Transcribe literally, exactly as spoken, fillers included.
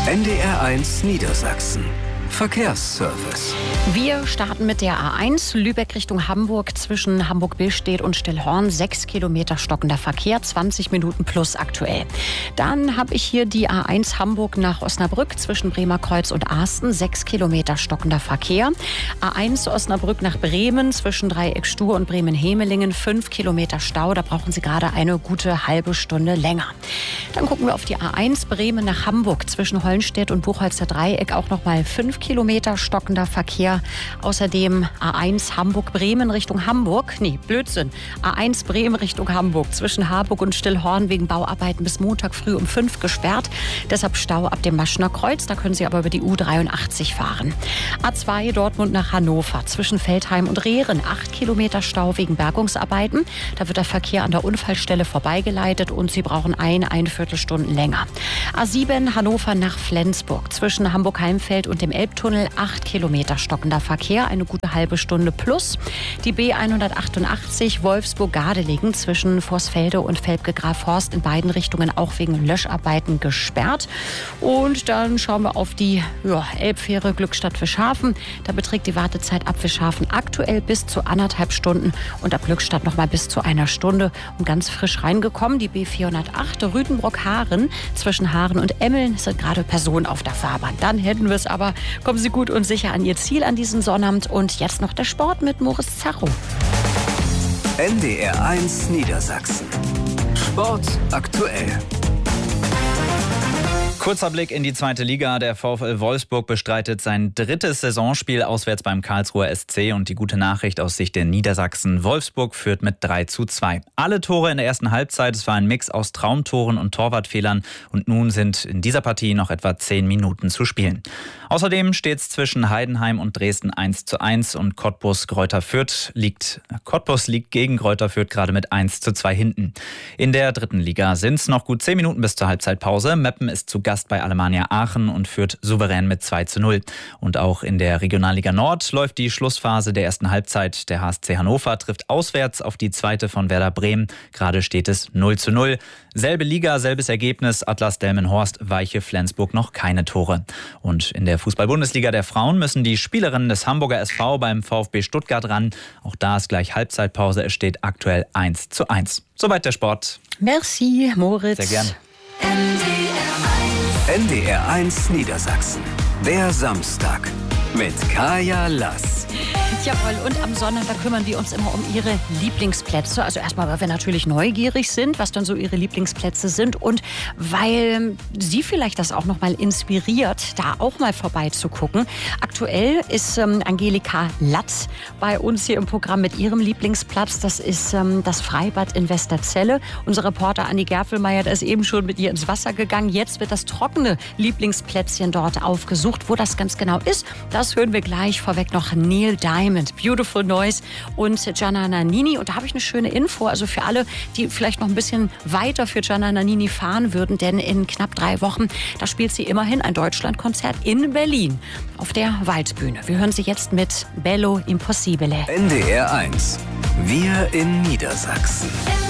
N D R eins Niedersachsen. Verkehrsservice. Wir starten mit der A eins, Lübeck Richtung Hamburg, zwischen Hamburg-Billstedt und Stillhorn. Sechs Kilometer stockender Verkehr, zwanzig Minuten plus aktuell. Dann habe ich hier die A eins Hamburg nach Osnabrück, zwischen Bremerkreuz und Asten. Sechs Kilometer stockender Verkehr. A eins Osnabrück nach Bremen, zwischen Dreieck Stur und Bremen-Hemelingen. Fünf Kilometer Stau, da brauchen Sie gerade eine gute halbe Stunde länger. Dann gucken wir auf die A eins Bremen nach Hamburg, zwischen Hollenstedt und Buchholzer Dreieck. Auch noch mal fünf Kilometer stockender Verkehr. Außerdem A eins Hamburg-Bremen Richtung Hamburg. Nee, Blödsinn. A eins Bremen Richtung Hamburg. Zwischen Harburg und Stillhorn wegen Bauarbeiten bis Montag früh um fünf gesperrt. Deshalb Stau ab dem Maschner Kreuz. Da können Sie aber über die U dreiundachtzig fahren. A zwei Dortmund nach Hannover. Zwischen Veltheim und Rehren. Acht Kilometer Stau wegen Bergungsarbeiten. Da wird der Verkehr an der Unfallstelle vorbeigeleitet und Sie brauchen ein, eine Viertelstunde länger. A sieben Hannover nach Flensburg. Zwischen Hamburg-Heimfeld und dem Elbtunnel. Acht Kilometer stockender Verkehr. Eine gute halbe Stunde plus. Die B hundertachtundachtzig Wolfsburg-Gardelegen zwischen Vorsfelde und Velpke-Grafhorst in beiden Richtungen auch wegen Löscharbeiten gesperrt. Und dann schauen wir auf die ja, Elbfähre Glückstadt-Fischhafen. Da beträgt die Wartezeit ab Fischhafen aktuell bis zu anderthalb Stunden und ab Glückstadt noch mal bis zu einer Stunde. Und ganz frisch reingekommen die B vierhundertacht Rüdenbrock-Haaren. Zwischen Haaren und Emmeln sind gerade Personen auf der Fahrbahn. Dann hätten wir es aber. Kommen Sie gut und sicher an Ihr Ziel an diesem Sonnabend. Und jetzt noch der Sport mit Moritz Zarrow. N D R eins Niedersachsen. Sport aktuell. Kurzer Blick in die zweite Liga. Der VfL Wolfsburg bestreitet sein drittes Saisonspiel auswärts beim Karlsruher S C. Und die gute Nachricht aus Sicht der Niedersachsen: Wolfsburg führt mit drei zu zwei. Alle Tore in der ersten Halbzeit. Es war ein Mix aus Traumtoren und Torwartfehlern. Und nun sind in dieser Partie noch etwa zehn Minuten zu spielen. Außerdem steht es zwischen Heidenheim und Dresden eins zu eins. Und Cottbus Greuther Fürth liegt, Cottbus liegt gegen Greuther Fürth gerade mit eins zu zwei hinten. In der dritten Liga sind es noch gut zehn Minuten bis zur Halbzeitpause. Meppen ist zu Gast bei Alemannia Aachen und führt souverän mit zwei zu null. Und auch in der Regionalliga Nord läuft die Schlussphase der ersten Halbzeit. Der H S C Hannover trifft auswärts auf die zweite von Werder Bremen. Gerade steht es null zu null. Selbe Liga, selbes Ergebnis. Atlas Delmenhorst, Weiche Flensburg noch keine Tore. Und in der Fußball-Bundesliga der Frauen müssen die Spielerinnen des Hamburger S V beim VfB Stuttgart ran. Auch da ist gleich Halbzeitpause. Es steht aktuell eins zu eins. Soweit der Sport. Merci, Moritz. Sehr gern. N D R eins Niedersachsen. Der Samstag mit Kaya Lass. Jawohl, und am Sonntag, da kümmern wir uns immer um Ihre Lieblingsplätze. Also erstmal, weil wir natürlich neugierig sind, was dann so Ihre Lieblingsplätze sind. Und weil Sie vielleicht das auch noch mal inspiriert, da auch mal vorbeizugucken. Aktuell ist ähm, Angelika Latz bei uns hier im Programm mit ihrem Lieblingsplatz. Das ist ähm, das Freibad in Westerzelle. Unser Reporter Andi Gerfelmeier, der ist eben schon mit ihr ins Wasser gegangen. Jetzt wird das trockene Lieblingsplätzchen dort aufgesucht. Wo das ganz genau ist, das hören wir gleich. Vorweg noch Neil Diamond, Beautiful Noise und Gianna Nannini. Und da habe ich eine schöne Info, also für alle, die vielleicht noch ein bisschen weiter für Gianna Nannini fahren würden, denn in knapp drei Wochen, da spielt sie immerhin ein Deutschlandkonzert in Berlin auf der Waldbühne. Wir hören sie jetzt mit Bello Impossibile. N D R eins. Wir in Niedersachsen.